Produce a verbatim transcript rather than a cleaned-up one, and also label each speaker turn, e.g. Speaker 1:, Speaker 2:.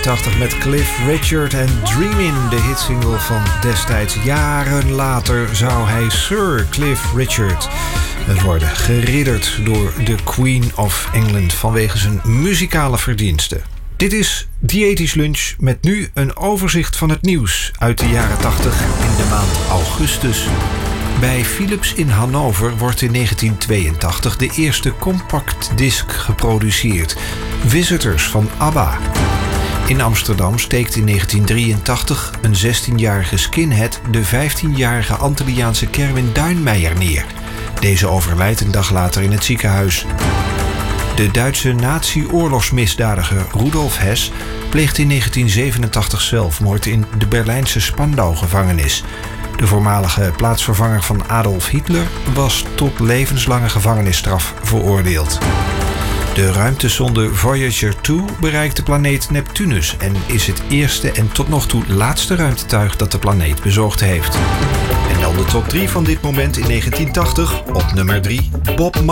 Speaker 1: negenentachtig met Cliff Richard en Dreamin', de hitsingle van destijds. Jaren later zou hij Sir Cliff Richard worden, geridderd door de Queen of England vanwege zijn muzikale verdiensten. Dit is Diëtisch Lunch met nu een overzicht van het nieuws uit de jaren tachtig in de maand augustus. Bij Philips in Hannover wordt in negentien tweeëntachtig de eerste compactdisc geproduceerd. Visitors van ABBA. In Amsterdam steekt in negentien drieëntachtig een zestienjarige skinhead de vijftienjarige Antilliaanse Kerwin Duinmeijer neer. Deze overlijdt een dag later in het ziekenhuis. De Duitse nazi-oorlogsmisdadiger Rudolf Hess pleegt in negentien zevenentachtig zelfmoord in de Berlijnse Spandau-gevangenis. De voormalige plaatsvervanger van Adolf Hitler was tot levenslange gevangenisstraf veroordeeld. De ruimtesonde Voyager twee bereikt de planeet Neptunus en is het eerste en tot nog toe laatste ruimtetuig dat de planeet bezocht heeft. En dan de top drie van dit moment in negentien tachtig. Op nummer drie, Bob